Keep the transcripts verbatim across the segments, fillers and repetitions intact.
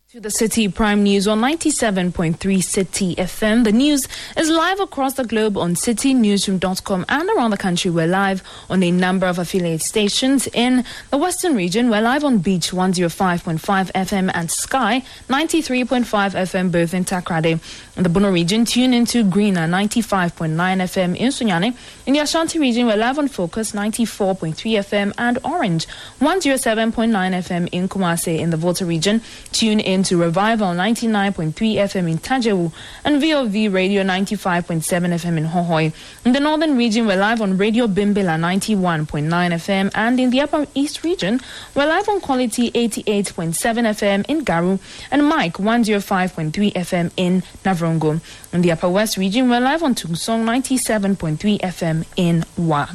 To the City Prime News on ninety-seven point three City F M. The news is live across the globe on city newsroom dot com and around the country. We're live on a number of affiliate stations. In the Western region, we're live on Beach one oh five point five F M and Sky ninety-three point five F M, both in Takrade. In the Bono region, tune into Greener ninety-five point nine F M in Sunyani. In the Ashanti region, we're live on Focus ninety-four point three F M and Orange one oh seven point nine F M in Kumasi. In the Volta region, tune in to Revival ninety-nine point three F M in Tajewu and V O V Radio ninety-five point seven F M in Hohoi. In the Northern region, we're live on Radio Bimbila ninety-one point nine F M, and in the Upper East region, we're live on Quality eighty-eight point seven F M in Garu and Mike one oh five point three F M in Navrongo. In the Upper West region, we're live on Tungsong ninety-seven point three F M in Wa.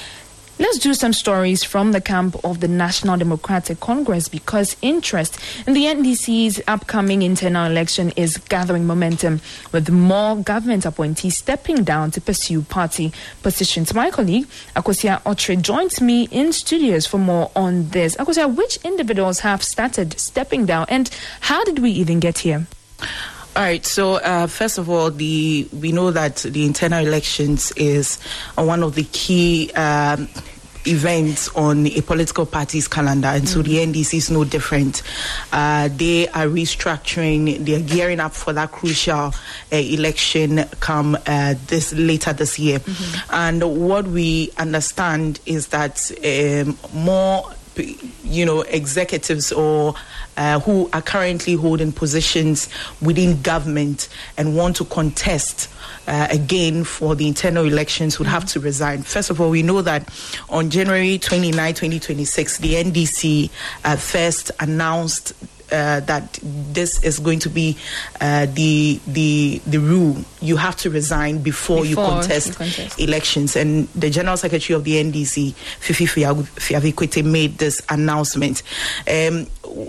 Let's do some stories from the camp of the National Democratic Congress, because interest in the N D C's upcoming internal election is gathering momentum, with more government appointees stepping down to pursue party positions. My colleague Akosia Otre joins me in studios for more on this. Akosia, which individuals have started stepping down, and how did we even get here? All right, so uh, first of all, the we know that the internal elections is uh, one of the key um, events on a political party's calendar, and mm-hmm. so the N D C is no different. Uh, they are restructuring, they're gearing up for that crucial uh, election come uh, this later this year. Mm-hmm. And what we understand is that um, more you know, executives or uh, who are currently holding positions within government and want to contest uh, again for the internal elections would mm-hmm. have to resign. First of all, we know that on January twenty-ninth, twenty twenty-six, the N D C uh, first announced Uh, that this is going to be uh, the the the rule. You have to resign before, before you, contest you contest elections. And the General Secretary of the N D C, Fifi Fiavikwete, made this announcement. Um,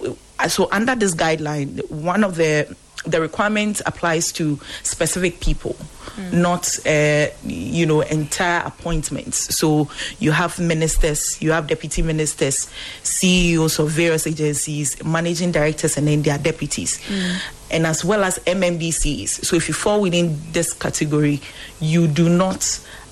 so under this guideline, one of the the requirement applies to specific people, mm. not, uh, you know, entire appointments. So you have ministers, you have deputy ministers, C E Os of various agencies, managing directors, and then their deputies, mm. and as well as M M D Cs. So if you fall within this category, you do not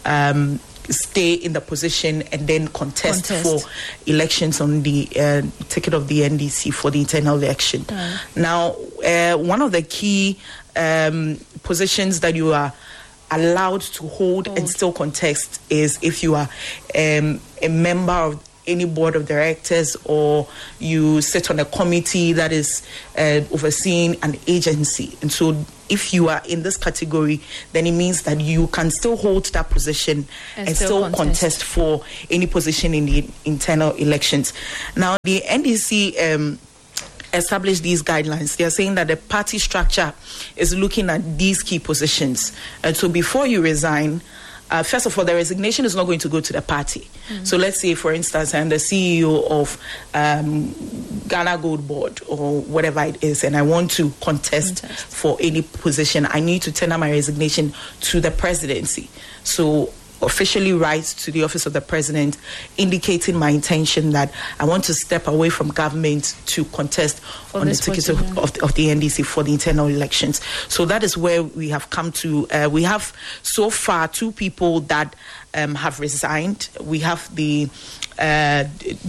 um, stay in the position and then contest, contest. for elections on the uh, ticket of the N D C for the internal election. Mm. Now, uh, one of the key um, positions that you are allowed to hold, hold and still contest is if you are um, a member of any board of directors, or you sit on a committee that is uh, overseeing an agency. And so if you are in this category, then it means that you can still hold that position and, and still, still contest. contest for any position in the internal elections. Now, the N D C um, established these guidelines. They are saying that the party structure is looking at these key positions. And so before you resign, Uh, first of all, the resignation is not going to go to the party. Mm-hmm. So let's say, for instance, I'm the C E O of um, Ghana Gold Board or whatever it is, and I want to contest, contest for any position. I need to tender my resignation to the presidency. So officially write to the office of the president indicating my intention that I want to step away from government to contest for on the ticket of, of, the, of the N D C for the internal elections. So that is where we have come to. Uh, we have so far two people that um, have resigned. We have the uh,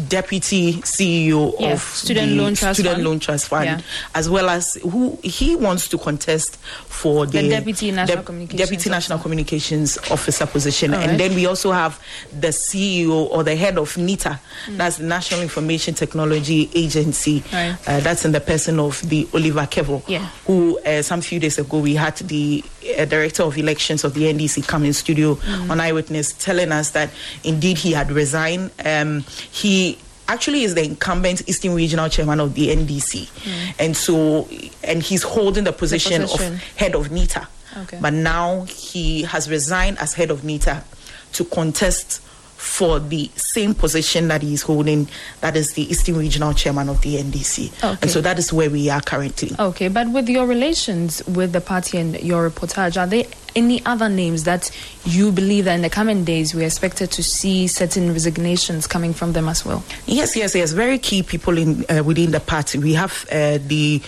deputy C E O yeah, of Student the Loan Trust Student Fund. Loan Trust Fund, yeah. as well as who he wants to contest for the, the Deputy National de- Communications Deputy National Officer. Communications Officer position. All and right. then we also have the C E O or the head of NITA, mm. that's the National Information Technology Agency. Right. Uh, that's in the person of the Oliver Kevo, yeah. who uh, some few days ago we had the uh, Director of Elections of the N D C come in studio mm. on Eyewitness telling us that indeed he had resigned. Um, he actually is the incumbent Eastern Regional Chairman of the N D C, mm. and so and he's holding the position, the position. of head of NITA. Okay. But now he has resigned as head of NITA to contest for the same position that he's holding, that is the Eastern Regional Chairman of the N D C. Okay. And so that is where we are currently. Okay, but with your relations with the party and your reportage, are there any other names that you believe that in the coming days we're expected to see certain resignations coming from them as well? Yes, yes, yes. Very key people in uh, within the party. We have uh, the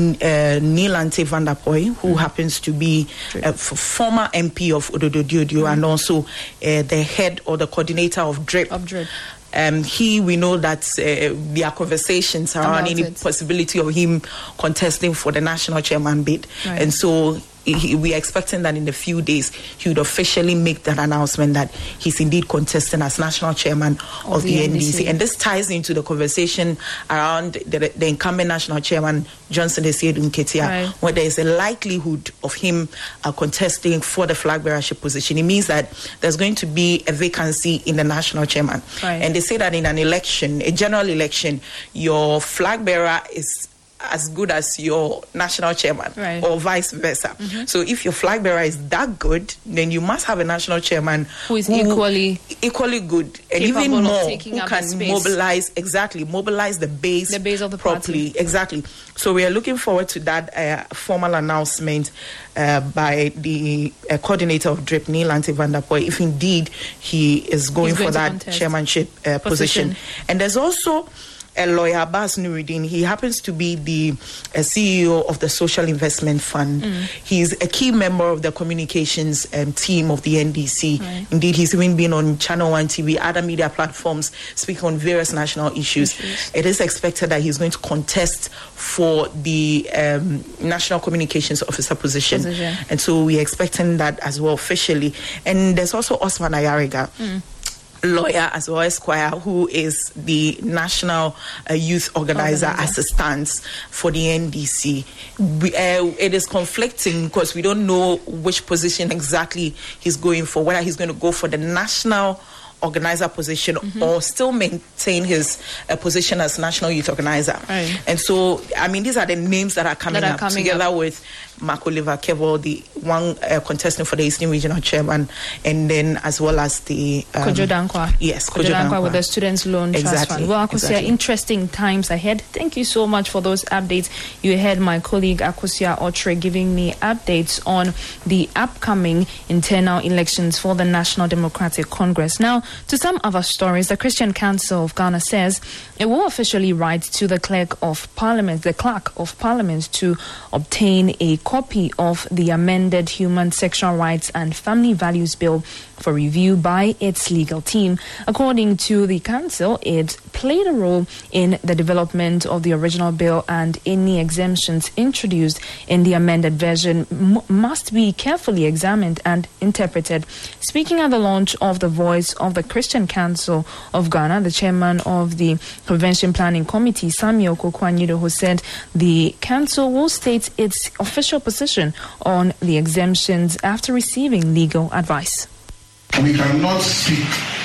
uh, Neelante van der Poy, who mm. happens to be a f- former M P of Ododo Diodio mm. and also uh, the head or the coordinator of DRIP. Of DRIP. Um, he, we know that uh, there are conversations around About any it. possibility of him contesting for the national chairman bid. Right. And so he, we are expecting that in a few days he would officially make that announcement that he's indeed contesting as national chairman of, of the, the N D C. N D C. And this ties into the conversation around the, the incumbent national chairman, Johnson Esiedu Nketia, right. where there is a likelihood of him uh, contesting for the flag bearership position. It means that there's going to be a vacancy in the national chairman. Right. And they say that in an election, a general election, your flag bearer is as good as your national chairman, right. or vice versa. Mm-hmm. So if your flag bearer is that good, then you must have a national chairman who is who equally equally good and even more who can mobilize exactly mobilize the base, the base of the properly. Party. Exactly. So we are looking forward to that uh, formal announcement uh, by the uh, coordinator of DRIP, Neelante van der Poy, if indeed he is going, going for that contest. chairmanship uh, position. position. And there's also a lawyer, Abbas Nuruddin. He happens to be the uh, C E O of the Social Investment Fund. Mm. He's a key member of the communications um, team of the N D C. Right. Indeed, he's even been on Channel One T V, other media platforms, speaking on various national issues. issues. It is expected that he's going to contest for the um, National Communications Officer position. position. And so we're expecting that as well officially. And there's also Osman Ayariga. Mm. lawyer as well, Esquire, who is the National uh, Youth Organizer oh, as it stands for the N D C. We, uh, it is conflicting because we don't know which position exactly he's going for, whether he's going to go for the National Organizer position mm-hmm. or still maintain his uh, position as National Youth Organizer. Right. And so, I mean, these are the names that are coming that are up coming together up. with Mark Oliver Kevo, the one uh, contesting for the Eastern Regional Chairman, and then as well as the um, Kojo Dankwa. Yes, Kojo, Kojo Dankwa, Dankwa with the Students' Loan exactly. Trust Fund. Well, Akosia, exactly. interesting times ahead. Thank you so much for those updates. You heard my colleague Akosia Otre giving me updates on the upcoming internal elections for the National Democratic Congress. Now, to some other stories, the Christian Council of Ghana says it will officially write to the clerk of Parliament, the clerk of Parliament, to obtain a copy of the amended Human Sexual Rights and Family Values Bill for review by its legal team. According to the council, it played a role in the development of the original bill, and any exemptions introduced in the amended version m- must be carefully examined and interpreted. Speaking at the launch of the Voice of the Christian Council of Ghana, the chairman of the Convention Planning Committee, Samuel Kokwanyido, who said the council will state its official position on the exemptions after receiving legal advice. We cannot speak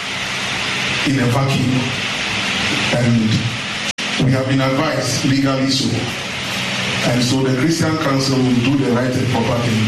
in a vacuum, and we have been advised legally so. And so the Christian Council will do the right and proper thing.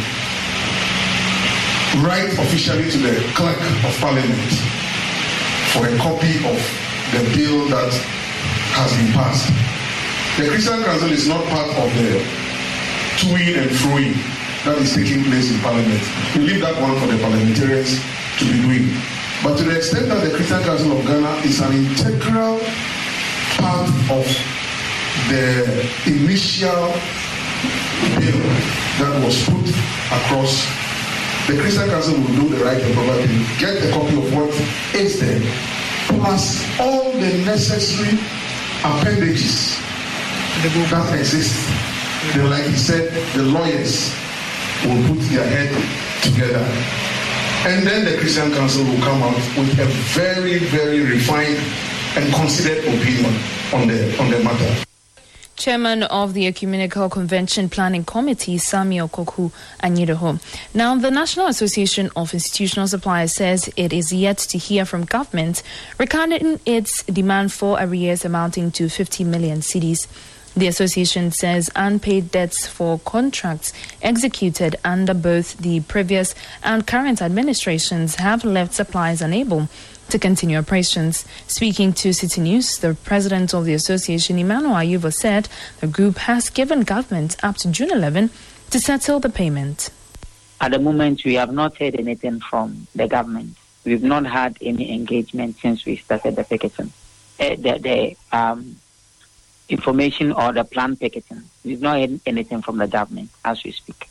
Write officially to the clerk of Parliament for a copy of the bill that has been passed. The Christian Council is not part of the toing and froing that is taking place in Parliament. We leave that one for the parliamentarians to be doing. But to the extent that the Christian Council of Ghana is an integral part of the initial bill that was put across, the Christian Council will do the right and proper thing, get a copy of what is there, plus all the necessary appendages that exist. Then, like he said, the lawyers will put their head together. And then the Christian Council will come out with a very, very refined and considered opinion on the on the matter. Chairman of the Ecumenical Convention Planning Committee, Samuel Koku Anyidoho. Now, the National Association of Institutional Suppliers says it is yet to hear from government regarding its demand for arrears amounting to fifty million cedis. The association says unpaid debts for contracts executed under both the previous and current administrations have left suppliers unable to continue operations. Speaking to City News, the president of the association, Emmanuel Ayuba, said the group has given government up to June eleventh to settle the payment. At the moment, we have not heard anything from the government. We've not had any engagement since we started the picketing. Uh, the the um, information or the planned picketing. We've not heard anything from the government as we speak.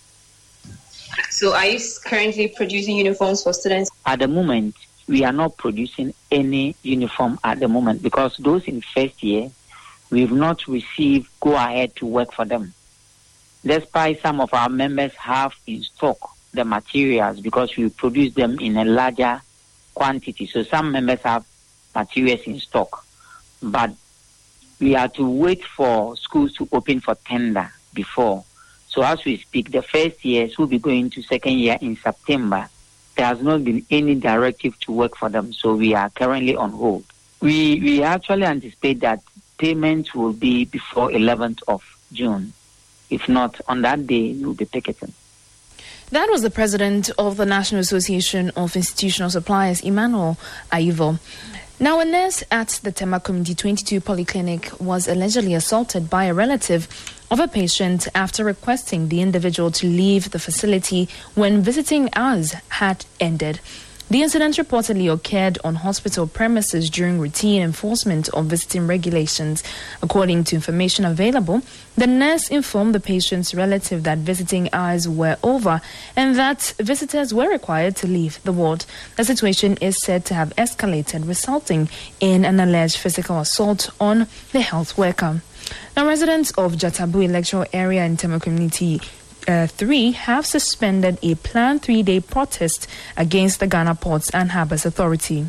So are you currently producing uniforms for students? At the moment, we are not producing any uniform at the moment because those in first year, we've not received go-ahead to work for them. Despite some of our members have in stock the materials because we produce them in a larger quantity. So some members have materials in stock. But we are to wait for schools to open for tender before. So as we speak, the first years will be going to second year in September. There has not been any directive to work for them. So we are currently on hold. We, we actually anticipate that payments will be before eleventh of June. If not, on that day, we will be picketing. That was the president of the National Association of Institutional Suppliers, Emmanuel Aivo. Now, a nurse at the Tema Community twenty-two Polyclinic was allegedly assaulted by a relative of a patient after requesting the individual to leave the facility when visiting hours had ended. The incident reportedly occurred on hospital premises during routine enforcement of visiting regulations. According to information available, the nurse informed the patient's relative that visiting hours were over and that visitors were required to leave the ward. The situation is said to have escalated, resulting in an alleged physical assault on the health worker. Now, residents of Jatabu electoral area in Tema Community Uh, three have suspended a planned three-day protest against the Ghana Ports and Harbours Authority.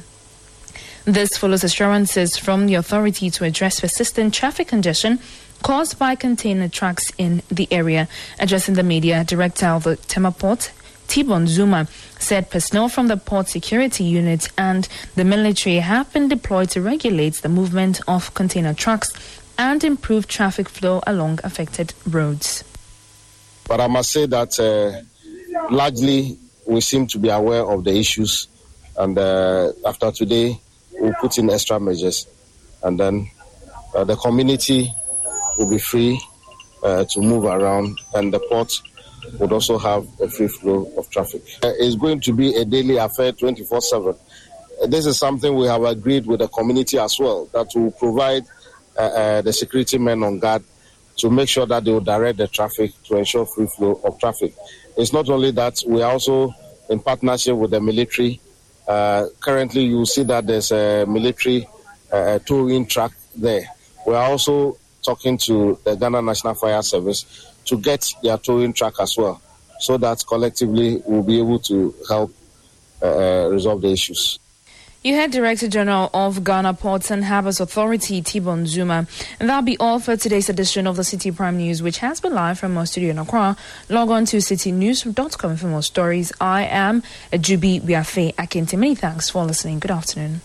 This follows assurances from the authority to address persistent traffic congestion caused by container trucks in the area. Addressing the media, Director of the Tema Port, Tibon Zuma, said personnel from the port security unit and the military have been deployed to regulate the movement of container trucks and improve traffic flow along affected roads. But I must say that uh, largely we seem to be aware of the issues, and uh, after today we'll put in extra measures, and then uh, the community will be free uh, to move around, and the port would also have a free flow of traffic. Uh, it's going to be a daily affair, twenty-four seven. Uh, this is something we have agreed with the community as well, that will provide uh, uh, the security men on guard to make sure that they will direct the traffic to ensure free flow of traffic. It's not only that, we are also in partnership with the military. Uh, currently, you will see that there's a military uh, towing truck there. We are also talking to the Ghana National Fire Service to get their towing truck as well, so that collectively we'll be able to help uh, resolve the issues. You heard Director General of Ghana Ports and Harbours Authority, Tibon Zuma. And that'll be all for today's edition of the City Prime News, which has been live from our studio in Accra. Log on to city news dot com for more stories. I am Jubi Biafe Akinti. Many thanks for listening. Good afternoon.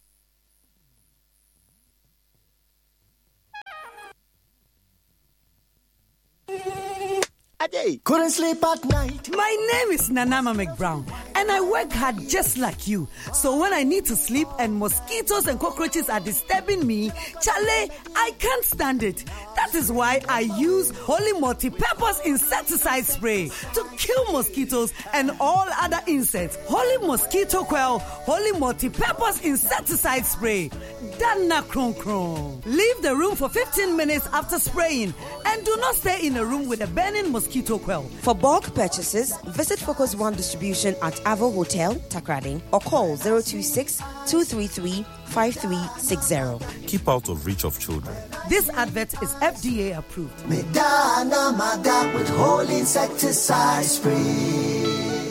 Couldn't sleep at night. My name is Nanama McBrown, and I work hard just like you. So when I need to sleep and mosquitoes and cockroaches are disturbing me, Chale, I can't stand it. That is why I use Holy Multi-Purpose Insecticide Spray to kill mosquitoes and all other insects. Holy Mosquito Quell, Holy Multi-Purpose Insecticide Spray. Dana Kron Kron. Leave the room for fifteen minutes after spraying, and do not stay in a room with a burning mosquito quell. For bulk purchases, visit Focus One Distribution at Avo Hotel, Takrady, or call zero two six, two three three, five three six zero. Keep out of reach of children. This advert is F D A approved. Medana Mada with Holy Insecticide Spray.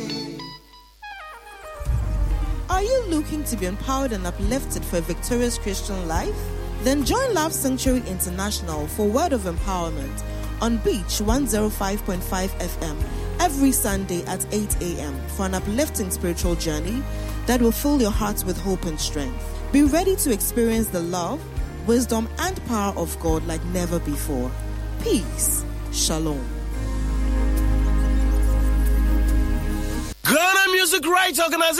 Are you looking to be empowered and uplifted for a victorious Christian life? Then join Love Sanctuary International for Word of Empowerment on Beach one oh five point five F M every Sunday at eight a.m. for an uplifting spiritual journey that will fill your heart with hope and strength. Be ready to experience the love, wisdom, and power of God like never before. Peace. Shalom. Ghana Music Rights Organization